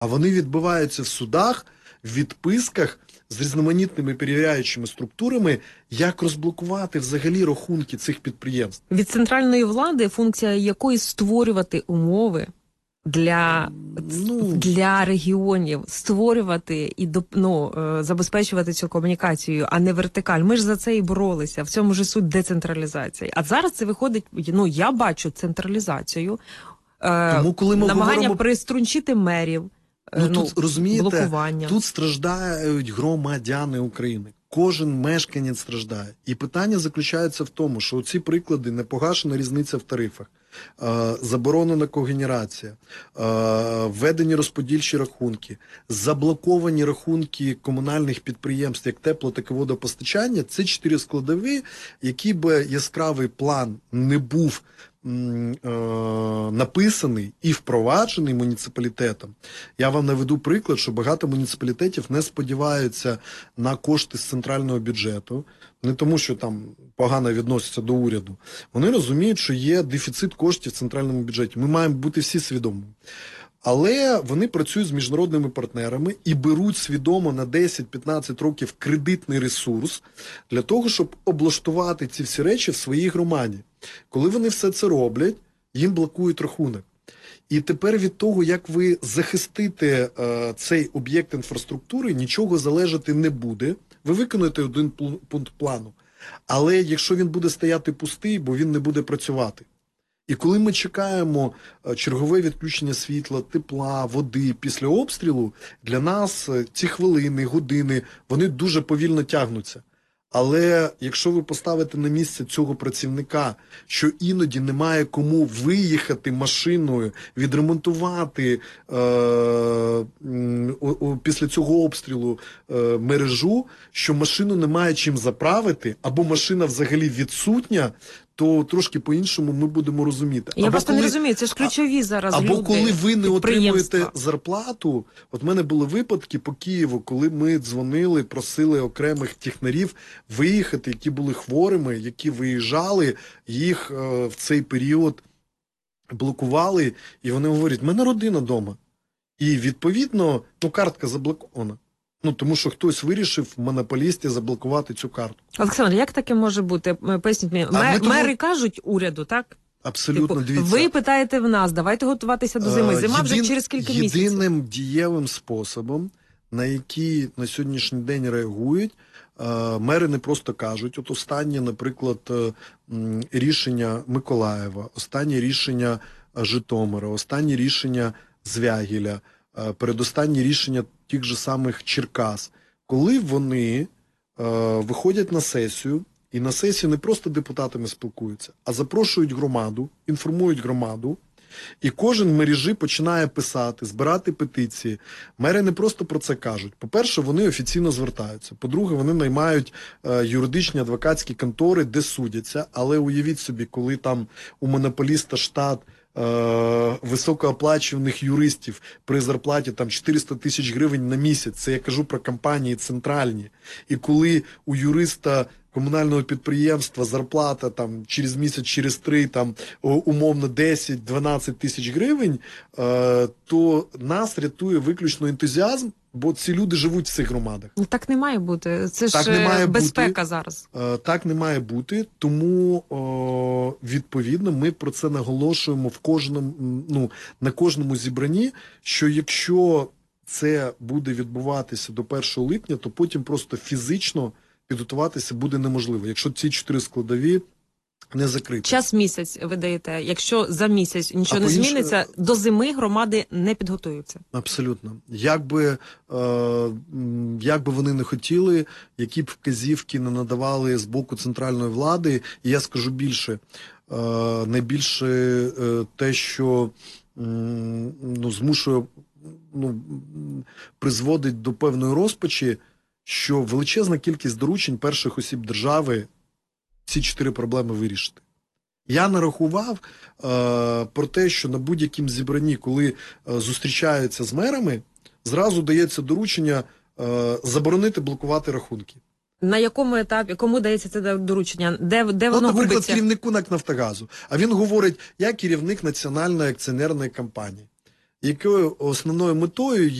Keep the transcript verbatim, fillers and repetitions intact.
А вони відбуваються в судах, в відписках, з різноманітними перевіряючими структурами, як розблокувати взагалі рахунки цих підприємств. Від центральної влади, функція якої створювати умови для, ну, для регіонів, створювати і ну, забезпечувати цю комунікацію, а не вертикаль. Ми ж за це і боролися. В цьому ж суть децентралізації. А зараз це виходить, ну, я бачу централізацію, Тому, коли ми намагання говоримо... приструнчити мерів, ну, ну, тут, розумієте, блокування. Тут страждають громадяни України. Кожен мешканець страждає. І питання заключається в тому, що ці приклади, непогашена різниця в тарифах, е, заборонена когенерація, е, введені розподільчі рахунки, заблоковані рахунки комунальних підприємств, як тепло, так і водопостачання, це чотири складові, які би яскравий план не був написаний і впроваджений муніципалітетом. Я вам наведу приклад, що багато муніципалітетів не сподіваються на кошти з центрального бюджету, не тому, що там погано відносяться до уряду. Вони розуміють, що є дефіцит коштів в центральному бюджеті. Ми маємо бути всі свідомі. Але вони працюють з міжнародними партнерами і беруть свідомо на десять-п'ятнадцять років кредитний ресурс для того, щоб облаштувати ці всі речі в своїй громаді. Коли вони все це роблять, їм блокують рахунок. І тепер від того, як ви захистите е, цей об'єкт інфраструктури, нічого залежати не буде. Ви виконуєте один пункт плану. Але якщо він буде стояти пустий, бо він не буде працювати. І коли ми чекаємо чергове відключення світла, тепла, води після обстрілу, для нас ці хвилини, години, вони дуже повільно тягнуться. Але якщо ви поставите на місце цього працівника, що іноді немає кому виїхати машиною, відремонтувати е, о, після цього обстрілу е, мережу, що машину немає чим заправити, або машина взагалі відсутня, то трошки по-іншому ми будемо розуміти. Я або просто коли, не розумію, це ж ключові зараз або люди. Або коли ви не отримуєте зарплату, от в мене були випадки по Києву, коли ми дзвонили, просили окремих технарів виїхати, які були хворими, які виїжджали, їх е, в цей період блокували, і вони говорять, в мене родина вдома. І відповідно, ну, картка заблокована. Ну, тому що хтось вирішив в монополісті заблокувати цю карту. Олександр, як таке може бути? Поясніть мені. Мер, тому... Мери кажуть уряду, так? Абсолютно, типу, дивіться. Ви питаєте в нас, давайте готуватися до зими. Зима Єдин, вже через кілька єдиним місяців. Єдиним дієвим способом, на який на сьогоднішній день реагують, мери не просто кажуть. От останнє, наприклад, рішення Миколаєва, останнє рішення Житомира, останнє рішення Звягіля, передостаннє рішення тих же самих Черкас, коли вони е, виходять на сесію, і на сесії не просто депутатами спілкуються, а запрошують громаду, інформують громаду, і кожен в мережі починає писати, збирати петиції. Мери не просто про це кажуть. По-перше, вони офіційно звертаються. По-друге, вони наймають е, юридичні адвокатські контори, де судяться. Але уявіть собі, коли там у монополіста штат Е, високооплачуваних юристів при зарплаті там чотириста тисяч гривень на місяць, це я кажу про компанії центральні, і коли у юриста комунального підприємства зарплата там через місяць, через три, там умовно десять-дванадцять тисяч гривень, е, то нас рятує виключно ентузіазм, бо ці люди живуть в цих громадах. Ну, так не має бути. Це так ж безпека бути. Зараз. Е, так не має бути, тому о, відповідно ми про це наголошуємо в кожному, ну, на кожному зібранні, що якщо це буде відбуватися до першого липня, то потім просто фізично підготуватися буде неможливо, якщо ці чотири складові не закриті. Час місяць ви даєте. Якщо за місяць нічого а не зміниться, інш... до зими громади не підготуються. Абсолютно. Як би, е, як би вони не хотіли, які б вказівки не надавали з боку центральної влади, і я скажу більше, е, найбільше е, те, що е, ну, змушує, ну, призводить до певної розпачі, що величезна кількість доручень перших осіб держави ці чотири проблеми вирішити. Я нарахував е, про те, що на будь-яким зібранні, коли е, зустрічаються з мерами, зразу дається доручення е, заборонити блокувати рахунки. На якому етапі, кому дається це доручення? Де, де воно От, наприклад, губиться? Керівнику НАК «Нафтогазу». А він говорить, я керівник національної акціонерної компанії. якою основною метою